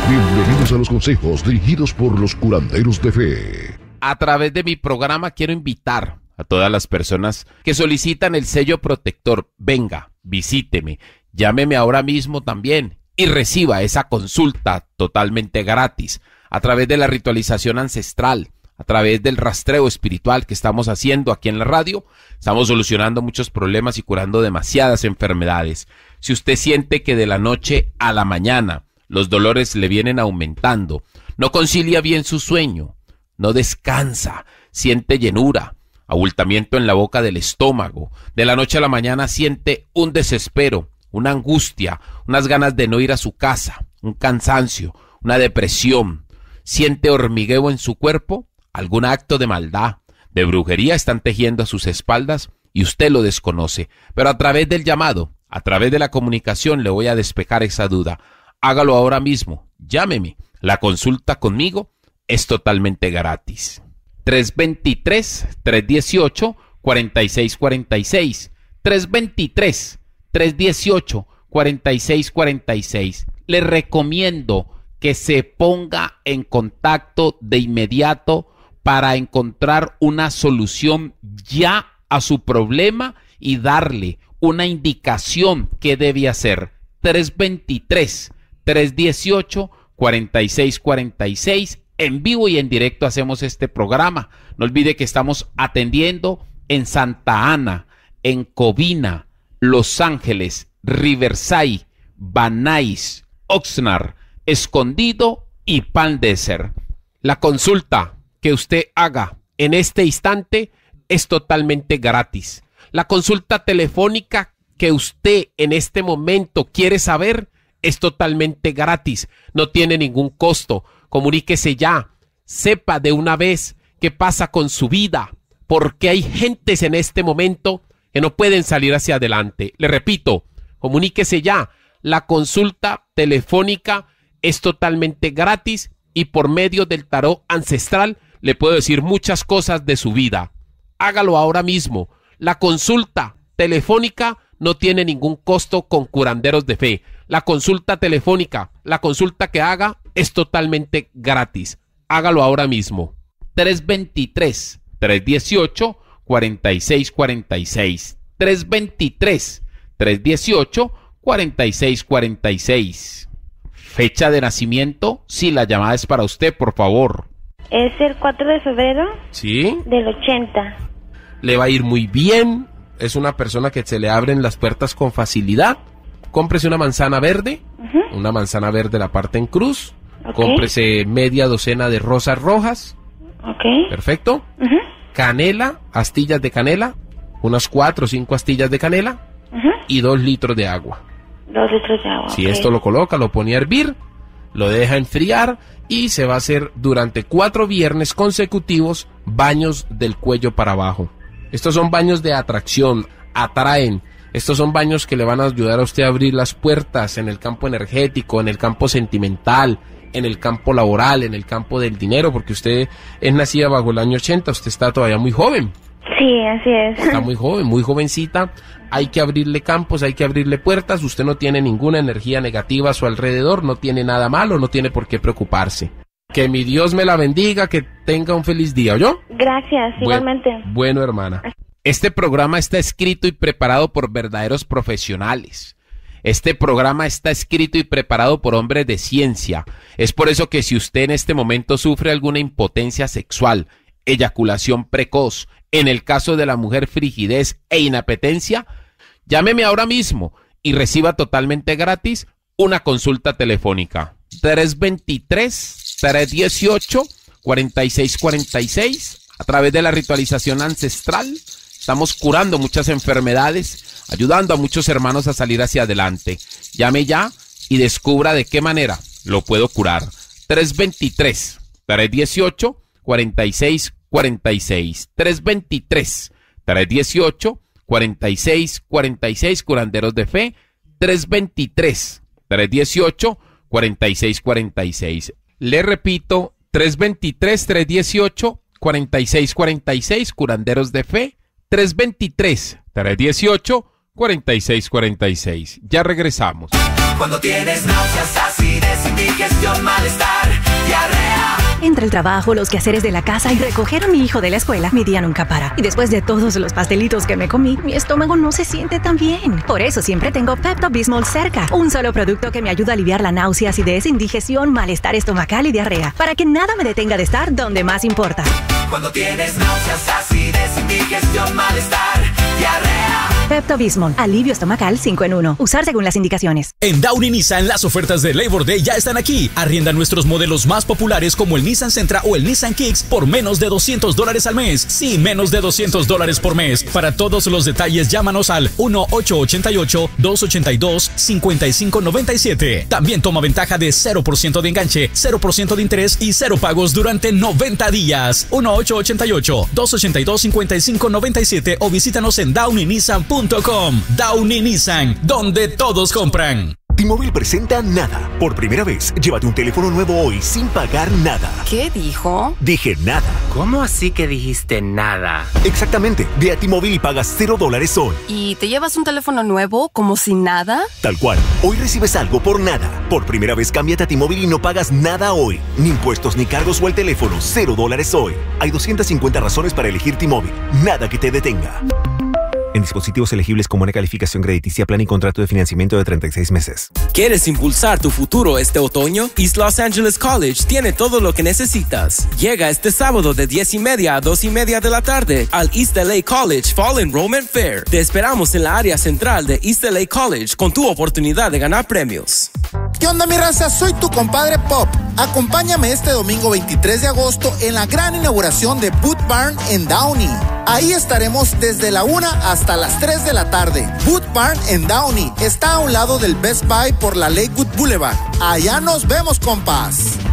Bienvenidos a los consejos dirigidos por los curanderos de fe. A través de mi programa quiero invitar a todas las personas que solicitan el sello protector. Venga, visíteme, llámeme ahora mismo también y reciba esa consulta totalmente gratis a través de la ritualización ancestral, a través del rastreo espiritual que estamos haciendo aquí en la radio. Estamos solucionando muchos problemas y curando demasiadas enfermedades. Si usted siente que de la noche a la mañana los dolores le vienen aumentando, no concilia bien su sueño, no descansa, siente llenura, abultamiento en la boca del estómago, de la noche a la mañana siente un desespero, una angustia, unas ganas de no ir a su casa, un cansancio, una depresión, siente hormigueo en su cuerpo, algún acto de maldad, de brujería están tejiendo a sus espaldas y usted lo desconoce, pero a través del llamado, a través de la comunicación le voy a despejar esa duda. Hágalo ahora mismo, llámeme, la consulta conmigo es totalmente gratis. 323-318-4646, 323-318-4646. Le recomiendo que se ponga en contacto de inmediato para encontrar una solución ya a su problema y darle una indicación que debe hacer. 323-318-4646. En vivo y en directo hacemos este programa. No olvide que estamos atendiendo en Santa Ana, en Covina, Los Ángeles, Riverside, Van Nuys, Oxnard, Escondido y Palm Desert. La consulta que usted haga en este instante es totalmente gratis. La consulta telefónica que usted en este momento quiere saber es totalmente gratis. No tiene ningún costo. Comuníquese ya, sepa de una vez qué pasa con su vida, porque hay gentes en este momento que no pueden salir hacia adelante. Le repito, comuníquese ya, la consulta telefónica es totalmente gratis y por medio del tarot ancestral le puedo decir muchas cosas de su vida. Hágalo ahora mismo. La consulta telefónica no tiene ningún costo con curanderos de fe. La consulta telefónica, la consulta que haga es totalmente gratis. Hágalo ahora mismo. 323-318-4646. 323-318-4646. Fecha de nacimiento, si la llamada es para usted, por favor. Es el 4 de febrero. ¿Sí? Del 80. Le va a ir muy bien. Es una persona que se le abren las puertas con facilidad. Cómprese una manzana verde, una manzana verde la parte en cruz, cómprese media docena de rosas rojas, perfecto, canela, astillas de canela, unas 4 o 5 astillas de canela y 2 litros de agua. 2 litros de agua. Si esto lo coloca, lo pone a hervir, lo deja enfriar y se va a hacer durante 4 viernes consecutivos baños del cuello para abajo. Estos son baños de atracción, atraen. Estos son baños que le van a ayudar a usted a abrir las puertas en el campo energético, en el campo sentimental, en el campo laboral, en el campo del dinero, porque usted es nacida bajo el año 80, usted está todavía muy joven. Sí, así es. Está muy joven, muy jovencita. Hay que abrirle campos, hay que abrirle puertas. Usted no tiene ninguna energía negativa a su alrededor, no tiene nada malo, no tiene por qué preocuparse. Que mi Dios me la bendiga, que tenga un feliz día, ¿oyó? Gracias, igualmente. Bueno, hermana. Este programa está escrito y preparado por verdaderos profesionales. Este programa está escrito y preparado por hombres de ciencia. Es por eso que si usted en este momento sufre alguna impotencia sexual, eyaculación precoz, en el caso de la mujer frigidez e inapetencia, llámeme ahora mismo y reciba totalmente gratis una consulta telefónica. 323-318-4646 a través de la ritualización ancestral. Estamos curando muchas enfermedades, ayudando a muchos hermanos a salir hacia adelante. Llame ya y descubra de qué manera lo puedo curar. 323-318-4646. 323-318-4646. Curanderos de fe. 323-318-4646. Le repito, 323-318-4646. Curanderos de fe. 323-318-4646. Ya regresamos. Cuando tienes náuseas, acidez, indigestión, mal entre el trabajo, los quehaceres de la casa y recoger a mi hijo de la escuela, mi día nunca para. Y después de todos los pastelitos que me comí, mi estómago no se siente tan bien. Por eso siempre tengo Pepto-Bismol cerca. Un solo producto que me ayuda a aliviar la náusea, acidez, indigestión, malestar estomacal y diarrea. Para que nada me detenga de estar donde más importa. Cuando tienes náuseas, acidez, indigestión, malestar, diarrea. Pepto-Bismol, alivio estomacal 5 en 1. Usar según las indicaciones. En Downey Nissan, las ofertas de Labor Day ya están aquí. Arrienda nuestros modelos más populares como el Nissan Sentra o el Nissan Kicks por menos de $200 al mes. Sí, menos de $200 por mes. Para todos los detalles, llámanos al 1-888-282-5597. También toma ventaja de 0% de enganche, 0% de interés y 0 pagos durante 90 días. 1-888-282-5597 o visítanos en downeynissan.com. Downey Nissan, donde todos compran. T-Mobile presenta Nada. Por primera vez, llévate un teléfono nuevo hoy sin pagar nada. ¿Qué dijo? Dije nada. ¿Cómo así que dijiste nada? Exactamente. Ve a T-Mobile y pagas $0 hoy. ¿Y te llevas un teléfono nuevo como sin nada? Tal cual. Hoy recibes algo por nada. Por primera vez, cámbiate a T-Mobile y no pagas nada hoy. Ni impuestos ni cargos o el teléfono. $0 hoy. Hay 250 razones para elegir T-Mobile. Nada que te detenga. En dispositivos elegibles con buena calificación crediticia, plan y contrato de financiamiento de 36 meses. ¿Quieres impulsar tu futuro este otoño? East Los Angeles College tiene todo lo que necesitas. Llega este sábado de 10:30 a 2:30 de la tarde al East LA College Fall Enrollment Fair. Te esperamos en la área central de East LA College con tu oportunidad de ganar premios. ¿Qué onda, mi raza? Soy tu compadre Pop. Acompáñame este domingo 23 de agosto en la gran inauguración de Boot Barn en Downey. Ahí estaremos desde la 1 hasta las 3 de la tarde. Boot Barn en Downey está a un lado del Best Buy por la Lakewood Boulevard. Allá nos vemos, compas.